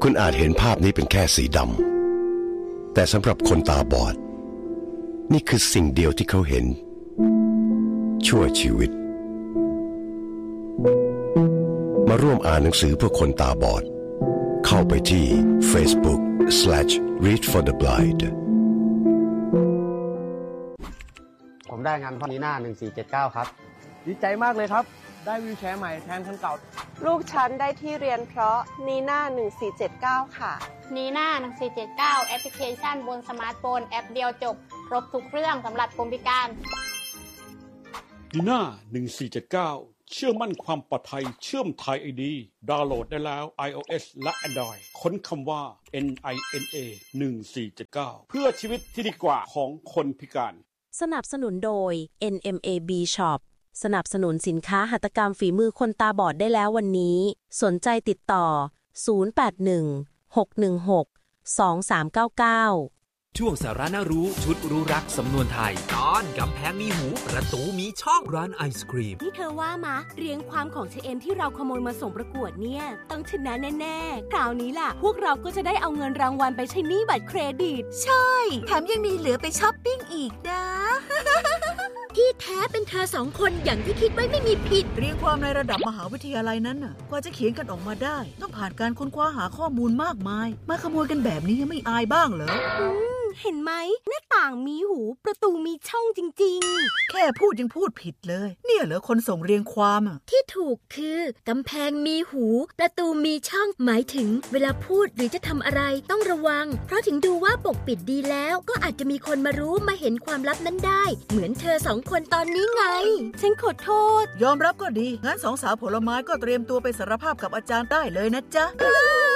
คุณอาจเห็นภาพนี้เป็นแค่สีดำแต่สำหรับคนตาบอดนี่คือสิ่งเดียวที่เขาเห็นชั่วชีวิตมาร่วมอ่านหนังสือเพื่อคนตาบอดเข้าไปที่ Facebook/Read for the Blind ผมได้งานพอนีน่า1479ครับดีใจมากเลยครับได้วีลแชร์ใหม่แทนคันเก่าลูกฉันได้ที่เรียนเพราะนีน่า1479ค่ะนีน่า1479แอปพลิเคชันบนสมาร์ทโฟนแอปเดียวจบครบทุกเรื่องสำหรับคนพิการนีน่า1479เชื่อมั่นความปลอดภัยเชื่อมไทย ID ดาวน์โหลดได้แล้ว iOS และ Android ค้นคำว่า NINA 1479เพื่อชีวิตที่ดีกว่าของคนพิการสนับสนุนโดย NMAB Shop สนับสนุนสินค้าหัตถกรรมฝีมือคนตาบอดได้แล้ววันนี้สนใจติดต่อ0816162399 ช่วงสาระน่ารู้ชุดรู้รักสำนวนไทยตอนกำแพงมีหูประตูมีช่องร้านไอศกรีมนี่เธอว่ามะเรียงความของเชมที่เราขโมยมาส่งประกวดเนี่ยต้องชนะแน่ๆคราวนี้ล่ะพวกเราก็จะได้เอาเงินรางวัลไปใช้หนี้บัตรเครดิตใช่แถมยังมีเหลือไปช้อปปิ้งอีกนะที่แท้เป็นเธอสองคนอย่างที่คิดไว้ไม่มีผิดเรียงความในระดับมหาวิทยาลัยนั้นน่ะกว่าจะเขียนกันออกมาได้ต้องผ่านการค้นคว้าหาข้อมูลมากมายมาขโมยกันแบบนี้ยังไม่อายบ้างเหรอเห็นไหมหน้าต่างมีหูประตูมีช่องจริงๆแค่พูดยังพูดผิดเลยเนี่ยเหรอคนส่งเรียงความอ่ะที่ถูกคือกำแพงมีหูประตูมีช่องหมายถึงเวลาพูดหรือจะทำอะไรต้องระวังเพราะถึงดูว่าปกปิดดีแล้วก็อาจจะมีคนมารู้มาเห็นความลับนั้นได้เหมือนเธอสองคนตอนนี้ไงฉันขอโทษยอมรับก็ดีงั้นสองสาวผลไม้ก็เตรียมตัวไปสารภาพกับอาจารย์ได้เลยนะจ๊ะ